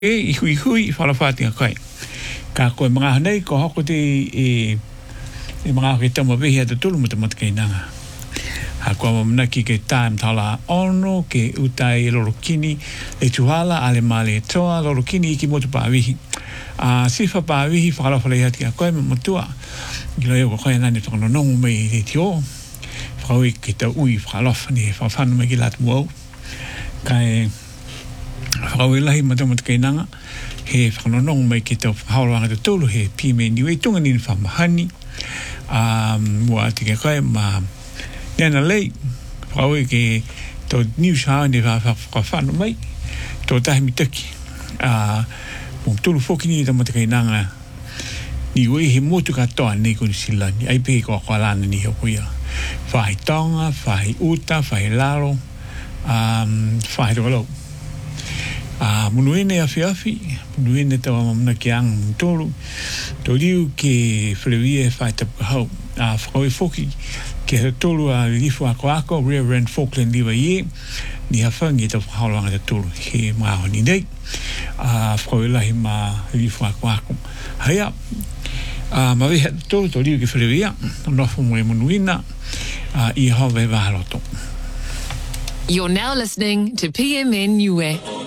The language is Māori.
I hui whalawhati a kai. Ka koe mga hanei ko hoko te mga ke tama vehi ata tulu muta mata kei nanga. Ha kua mamana ki ke time tala ono ke utai lorokini le tuhala ale male toa lorokini iki motu pāwihi. Sifa pāwihi whalawhalei hati a koe matua. Gila eo koe nani whakanonongu mei te tio. Whakaui ke ta ui whalawhani whawhanu me ki latu wau. Kai whakaui lahi mata kei nanga. He whakanonongu mai ke tau hauranga te tolu he pime niwe tunga nini whamahani. Mua ati ke koe ma nena lei. Whakaui ke tau News Haone whakawhanu mai. Tau tahi mitaki. Mō tolu whokini ta mata kei nanga. Niwe he motu katoa nei koni silani. Ai pehe kua lana ni heo kuia. Whahi tonga, whahi uta, whahi laro. Whahi rokalau. Munuene afi, munuene tawa mamana ki ang mutolu. Tau liu ke whalewia whai tapu hau. Whakawe whoki ke tolu a lifu ako, Reverend Falkland liwa ie. Ni hawhangi tau whakaolanga te tolu he mga honi nei. Whakawe lahi ma lifu ako. Haia, maweha te tolu tau liu ke whalewia. Nofo mwe munuina. I hawe wahaloto. You're now listening to PMN Niue.